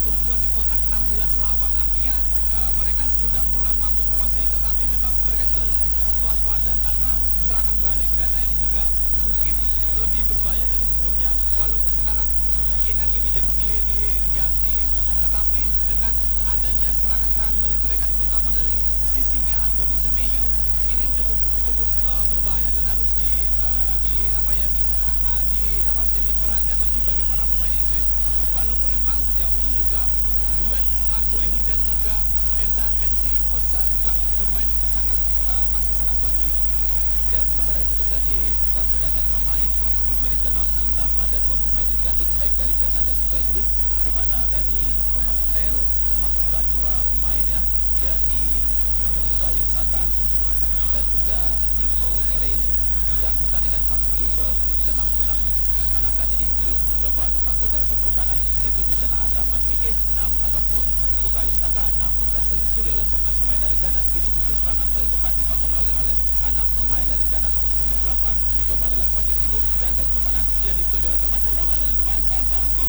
kedua di kotak 16 lawan. Artinya mereka sudah mulai mampu menguasai, tetapi memang mereka juga harus waspada karena serangan balik Ghana ini juga mungkin lebih berbahaya dari sebelumnya. Walaupun sekarang Inaki Williams diganti, tetapi dengan adanya serangan-serangan balik mereka terutama dari sisinya Anthony Semenyo ini cukup berbahaya dan harus jadi perhatian lebih bagi para pemain Inggris. Walaupun memang sejauh ini juga duet Maguire dan juga NC Konsa juga bermain masih sangat bagus. Ya, sementara itu terjadi juga pergantian pemain. Masuk menit ke-66 ada dua pemain yang diganti baik dari Ghana dan juga Inggris, di mana tadi Thomas Tuchel memasukkan dua pemainnya, yakni Bukayo Saka dan juga Nico O'Reilly. Ya, pertandingan masuk di menit ke-66. Mana saat ini Inggris coba masuk dari sektor kanan, yaitu di sana ada Madueke ataupun Bukayo Saka, namun berhasil dicuri oleh pemain dari Ghana. Kini untuk serangan balik cepat dibangun oleh anak pemain dari Ghana nomor 28, dicoba adalah Kwasi Sibuk dan saya berpanas dia dituju oleh Thomas.